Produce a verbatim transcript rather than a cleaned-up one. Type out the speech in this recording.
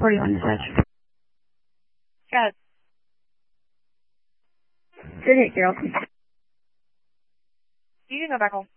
forty-one dispatch. Got it. Good hit, Carol. You can go back home.